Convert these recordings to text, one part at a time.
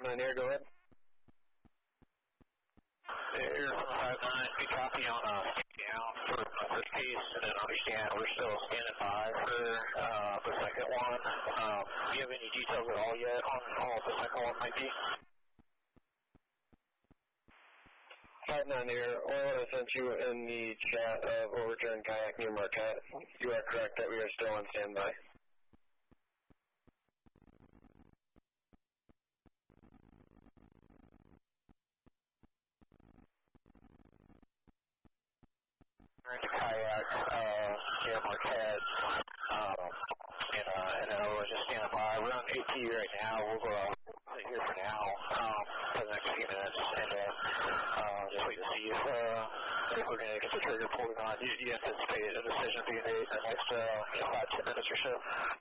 59 Air, go ahead. Air 59, good copy on down for the first piece, and then understand we're still standing by for the second one. Do you have any details at all yet on what the second one might be? 59 Air, oil I sent you in the chat of overturned kayak near Marquette. You are correct that we are still on standby. The kayak near Marquette, and then we're just standing by. We're on AT right now. We'll sit here for now for the next few minutes, and just wait to see if we're going to get the trigger pulled or not. Do you anticipate a decision being made in the next 5-10 minutes or so?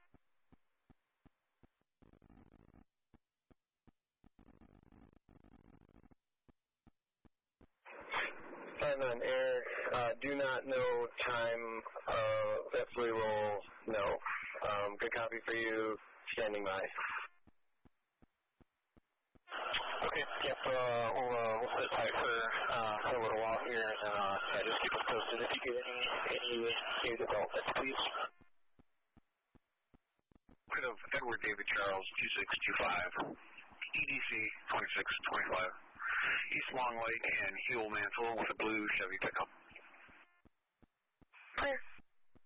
59 Air, do not know time that we will know. Good copy for you, standing by. Okay, yep, we'll sit tight for a little while here, and then just keep us posted if you get any new developments, please. Bit of Edward David Charles, 2625, EDC 2625, East Long Lake and Heel Mantle with a blue Chevy pickup. Clear.